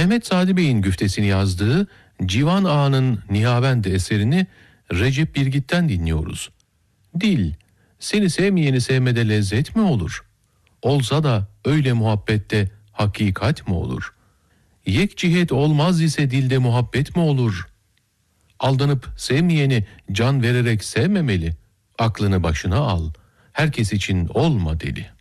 Mehmet Sadi Bey'in güftesini yazdığı Civan Ağa'nın Nihavend eserini Recep Birgit'ten dinliyoruz. Dil, seni sevmeyeni sevmede lezzet mi olur? Olsa da öyle muhabbette hakikat mi olur? Yek cihet olmaz ise dilde muhabbet mi olur? Aldanıp sevmeyeni can vererek sevmemeli. Aklını başına al. Herkes için olma deli.